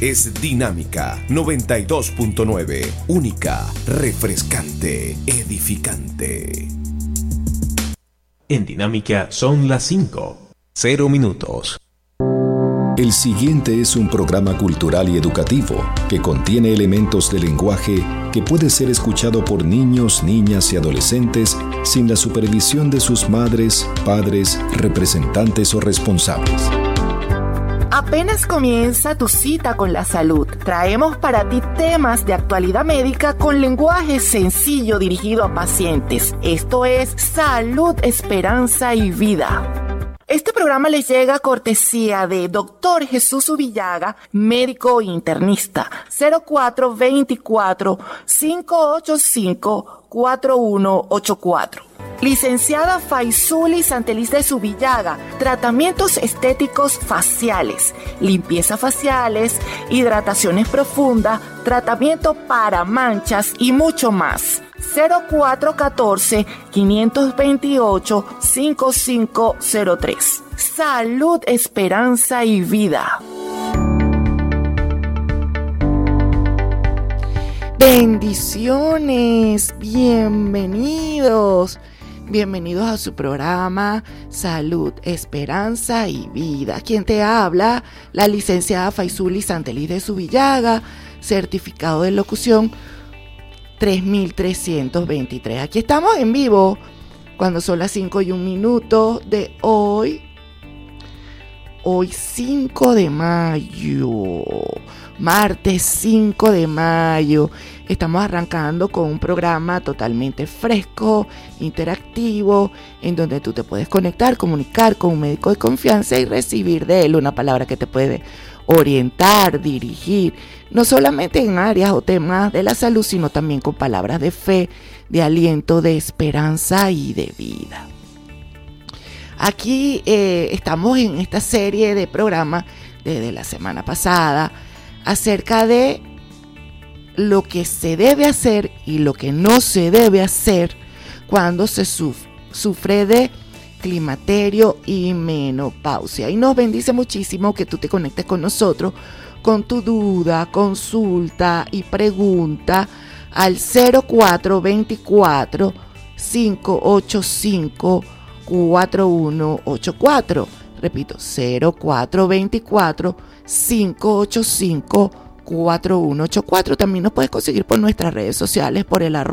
es Dinámica 92.9. Única, refrescante, edificante. En Dinámica son las 5:00. El siguiente es un programa cultural y educativo que contiene elementos de lenguaje que puede ser escuchado por niños, niñas y adolescentes sin la supervisión de sus madres, padres, representantes o responsables. Apenas comienza tu cita con la salud. Traemos para ti temas de actualidad médica con lenguaje sencillo dirigido a pacientes. Esto es Salud, Esperanza y Vida. Este programa les llega cortesía de Dr. Jesús Ubillaga, médico internista, 0424-585-4184. Licenciada Faisuli Santeliz de Subillaga, tratamientos estéticos faciales, limpieza faciales, hidrataciones profundas, tratamiento para manchas y mucho más. 0414-528-5503. Salud, Esperanza y Vida. Bendiciones, bienvenidos a su programa Salud, Esperanza y Vida. Quien te habla, la licenciada Faisuli Santeliz de Subillaga, certificado de locución 3323. Aquí estamos en vivo cuando son las 5:01 de hoy 5 de mayo, martes 5 de mayo. Estamos arrancando con un programa totalmente fresco, interactivo, en donde tú te puedes conectar, comunicar con un médico de confianza y recibir de él una palabra que te puede orientar, dirigir, no solamente en áreas o temas de la salud, sino también con palabras de fe, de aliento, de esperanza y de vida. Aquí estamos en esta serie de programas desde la semana pasada acerca de lo que se debe hacer y lo que no se debe hacer cuando se sufre de climaterio y menopausia. Y nos bendice muchísimo que tú te conectes con nosotros con tu duda, consulta y pregunta al 0424-585-4184. Repito, 0424-585-4184. También nos puedes conseguir por nuestras redes sociales por el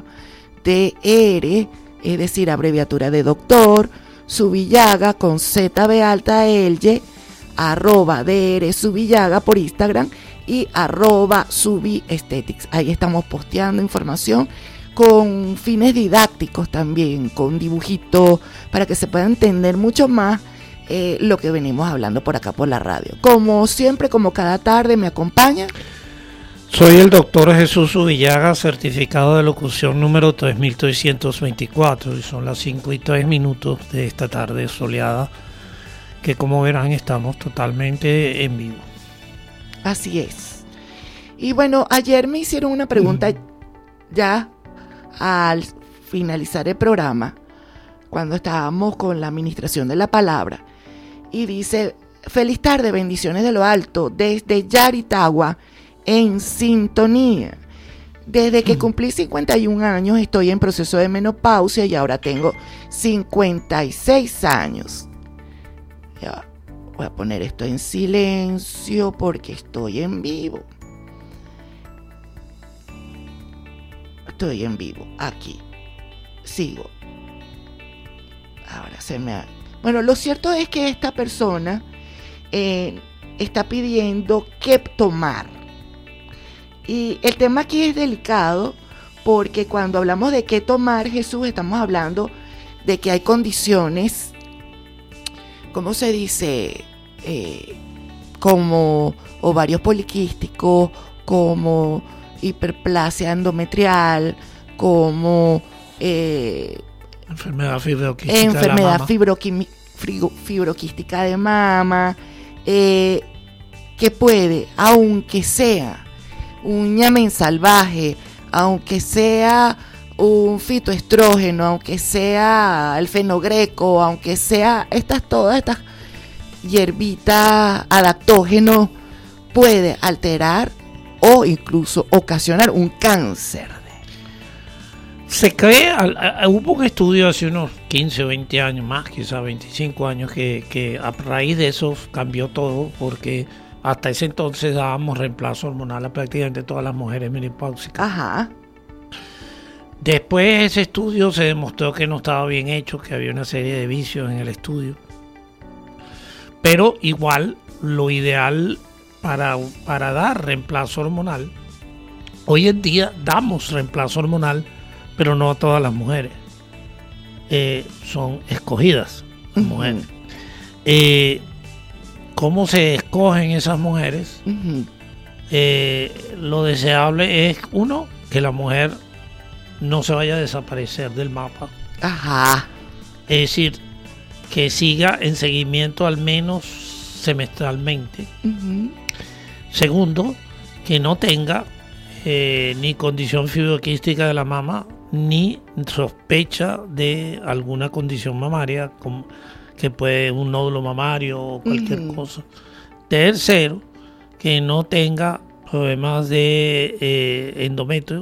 @DR, es decir, abreviatura de doctor, Subillaga con ZB alta L, @DR Subillaga por Instagram y @SubiEsthetics. Ahí estamos posteando información con fines didácticos también, con dibujitos, para que se pueda entender mucho más lo que venimos hablando por acá por la radio. Como siempre, como cada tarde, me acompaña. Soy el doctor Jesús Ubillaga, certificado de locución número 3324, y son las 5:03 de esta tarde soleada, que como verán estamos totalmente en vivo. Así es. Y bueno, ayer me hicieron una pregunta ya al finalizar el programa, cuando estábamos con la administración de la palabra, y dice: feliz tarde, bendiciones de lo alto, desde Yaritagua, en sintonía. Desde que cumplí 51 años estoy en proceso de menopausia y ahora tengo 56 años. Ya, voy a poner esto en silencio porque estoy en vivo. Estoy en vivo, aquí. Sigo. Ahora Bueno, lo cierto es que esta persona está pidiendo qué tomar. Y el tema aquí es delicado porque cuando hablamos de qué tomar, Jesús, estamos hablando de que hay condiciones, ¿cómo se dice? Como ovarios poliquísticos, como hiperplasia endometrial, como enfermedad fibroquística de mama, que puede, aunque sea un ñamen salvaje, aunque sea un fitoestrógeno, aunque sea el fenogreco, aunque sea todas estas hierbitas adaptógenos, puede alterar o incluso ocasionar un cáncer. Se cree, hubo un estudio hace unos 15 o 20 años más, quizás 25 años, que a raíz de eso cambió todo, porque hasta ese entonces dábamos reemplazo hormonal a prácticamente todas las mujeres menopáusicas. Ajá. Después de ese estudio se demostró que no estaba bien hecho, que había una serie de vicios en el estudio. Pero igual, lo ideal para dar reemplazo hormonal, hoy en día damos reemplazo hormonal, pero no a todas las mujeres. Son escogidas las mujeres. ¿Cómo se escogen esas mujeres? Lo deseable es, uno, que la mujer no se vaya a desaparecer del mapa. Ajá. Es decir, que siga en seguimiento al menos semestralmente. Segundo, que no tenga ni condición fibroquística de la mama, ni sospecha de alguna condición mamaria, como que puede un nódulo mamario o cualquier cosa. Tercero, que no tenga problemas de endometrio,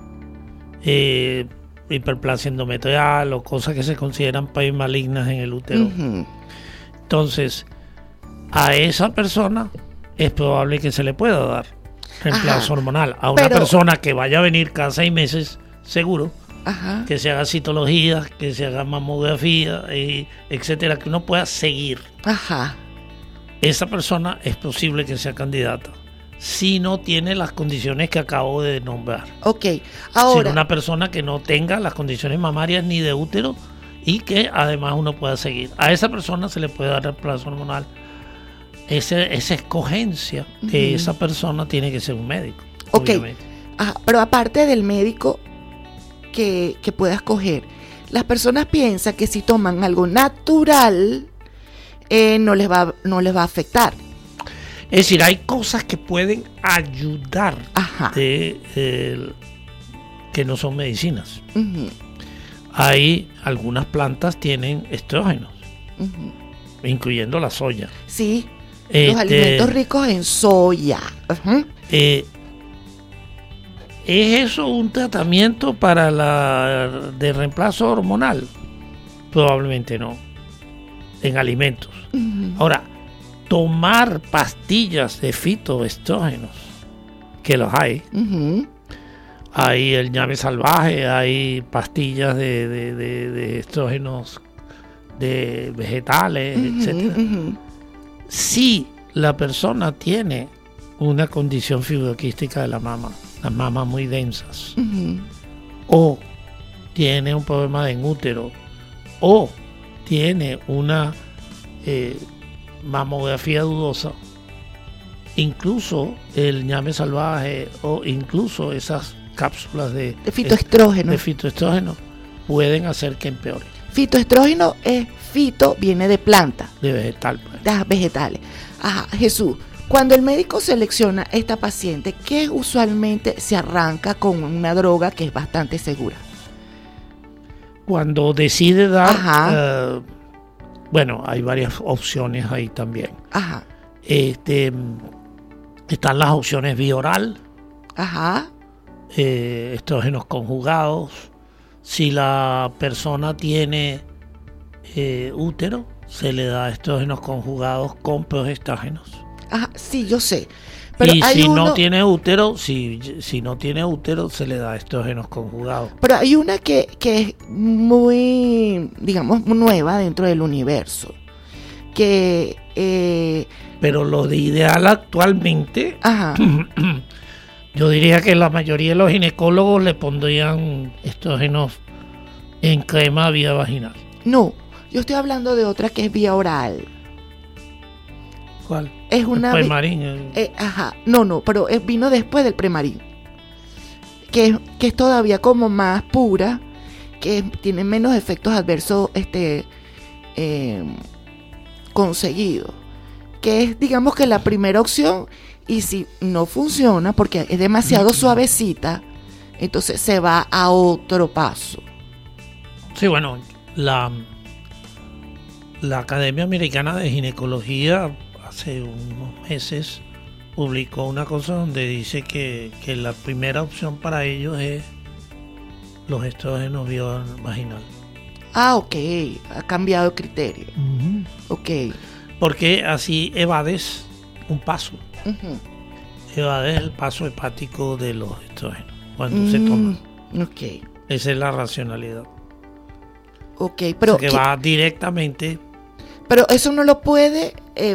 hiperplasia endometrial o cosas que se consideran malignas en el útero. Entonces, a esa persona es probable que se le pueda dar reemplazo hormonal. A una persona que vaya a venir cada 6 meses, seguro, que se haga citología, que se haga mamografía, etcétera, que uno pueda seguir. Esa persona es posible que sea candidata si no tiene las condiciones que acabo de nombrar. Ahora, si una persona que no tenga las condiciones mamarias ni de útero y que además uno pueda seguir. A esa persona se le puede dar reemplazo hormonal. Esa escogencia de esa persona tiene que ser un médico. Obviamente. Pero aparte del médico que pueda escoger, las personas piensan que si toman algo natural no les va a afectar. Es decir, hay cosas que pueden ayudar que no son medicinas. Hay algunas plantas tienen estrógenos, incluyendo la soya. Sí, los alimentos ricos en soya. ¿Es eso un tratamiento de reemplazo hormonal? Probablemente no, en alimentos. Ahora, tomar pastillas de fitoestrógenos, que los hay. Hay el ñame salvaje, hay pastillas de estrógenos de vegetales, etcétera. Si la persona tiene una condición fibroquística de la mama, las mamas muy densas, o tiene un problema en útero, o tiene una mamografía dudosa, incluso el ñame salvaje o incluso esas cápsulas de fitoestrógeno pueden hacer que empeore. Fitoestrógeno es viene de planta. De vegetal. Las vegetales. Jesús, cuando el médico selecciona a esta paciente, ¿qué usualmente se arranca con una droga que es bastante segura? Cuando decide dar... bueno, hay varias opciones ahí también. Están las opciones vía oral. Estrógenos conjugados. Si la persona tiene útero, se le da estrógenos conjugados con progestágenos. Sí, yo sé. Pero y si no tiene útero, si no tiene útero, se le da estrógenos conjugados. Pero hay una que es muy, digamos, nueva dentro del universo. Pero lo de ideal actualmente, yo diría que la mayoría de los ginecólogos le pondrían estrógenos en crema vía vaginal. No, yo estoy hablando de otra que es vía oral. ¿Cuál? Es una Premarin. No, pero vino después del Premarin. Que es todavía como más pura, que tiene menos efectos adversos conseguidos. Que es, digamos, que la primera opción, y si no funciona porque es demasiado suavecita, entonces se va a otro paso. Sí, bueno, la Academia Americana de Ginecología hace unos meses publicó una cosa donde dice que la primera opción para ellos es los estrógenos vaginal. Ah, ok, ha cambiado el criterio. Ok. Porque así evades un paso. Evades el paso hepático de los estrógenos cuando se toman. Ok. Esa es la racionalidad. Ok, pero... O sea, que va directamente... Pero eso no lo puede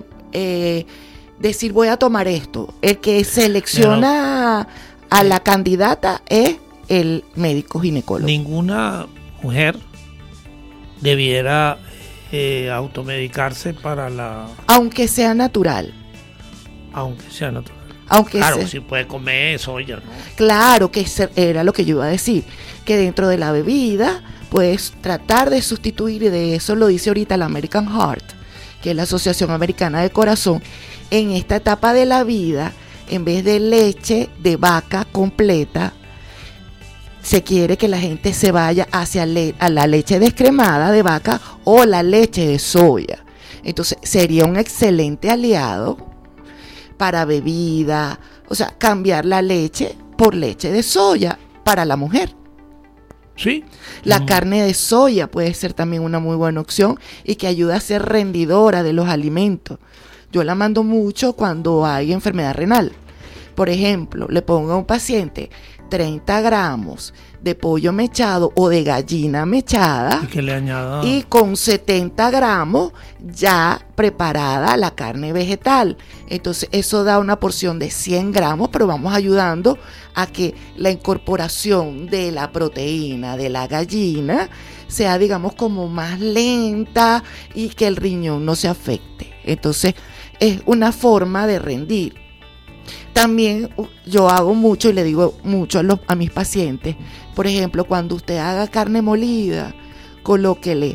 decir voy a tomar esto. El que selecciona a la candidata es el médico ginecólogo. Ninguna mujer debiera automedicarse para la... Aunque sea natural. Aunque sea natural. Claro, si puede comer soya, ¿no? Claro, que era lo que yo iba a decir. Que dentro de la bebida puedes tratar de sustituir, y de eso lo dice ahorita la American Heart, que es la Asociación Americana de Corazón, en esta etapa de la vida, en vez de leche de vaca completa, se quiere que la gente se vaya hacia a la leche descremada de vaca o la leche de soya. Entonces sería un excelente aliado para bebida, o sea, cambiar la leche por leche de soya para la mujer. Sí. La carne de soya puede ser también una muy buena opción y que ayuda a ser rendidora de los alimentos. Yo la mando mucho cuando hay enfermedad renal. Por ejemplo, le pongo a un paciente 30 gramos de pollo mechado o de gallina mechada y que le añada... y con 70 gramos ya preparada la carne vegetal. Entonces eso da una porción de 100 gramos, pero vamos ayudando a que la incorporación de la proteína de la gallina sea, digamos, como más lenta y que el riñón no se afecte. Entonces es una forma de rendir. También yo hago mucho y le digo mucho a mis pacientes, por ejemplo, cuando usted haga carne molida, colóquele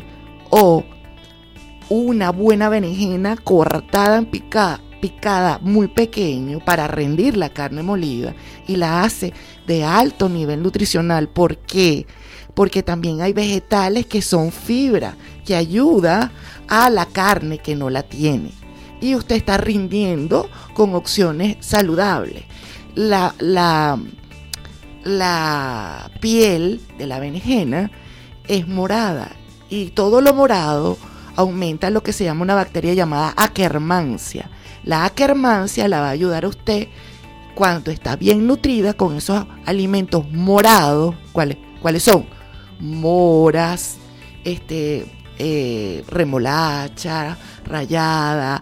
una buena berenjena cortada en picada muy pequeño para rendir la carne molida y la hace de alto nivel nutricional. ¿Por qué? Porque también hay vegetales que son fibra, que ayuda a la carne que no la tiene. Y usted está rindiendo con opciones saludables. La piel de la berenjena es morada y todo lo morado aumenta lo que se llama una bacteria llamada Akkermansia. La Akkermansia la va a ayudar a usted cuando está bien nutrida con esos alimentos morados. ¿Cuáles son? Moras, remolacha rallada,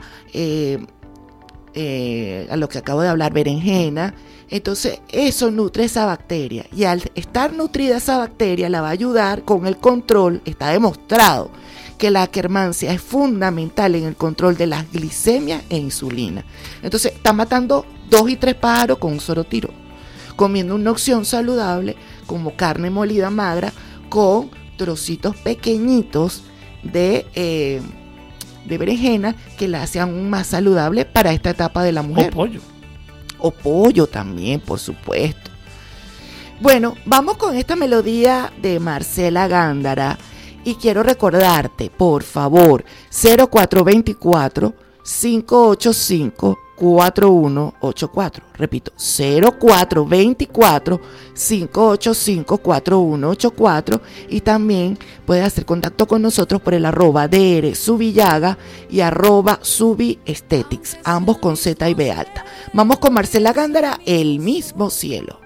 a lo que acabo de hablar, berenjena. Entonces eso nutre esa bacteria y al estar nutrida esa bacteria la va a ayudar con el control. Está demostrado que la Akkermansia es fundamental en el control de las glicemias e insulina. Entonces está matando 2 y 3 pájaros con un solo tiro, comiendo una opción saludable como carne molida magra con trocitos pequeñitos de berenjena que la hace aún más saludable para esta etapa de la mujer. O pollo también, por supuesto. Bueno, vamos con esta melodía de Marcela Gándara y quiero recordarte, por favor, 0424-585-4184. Repito, 0424-585-4184 y también puedes hacer contacto con nosotros por el @DR Subillaga y @Subi Aesthetics, ambos con Z y B alta. Vamos con Marcela Gándara, El Mismo Cielo.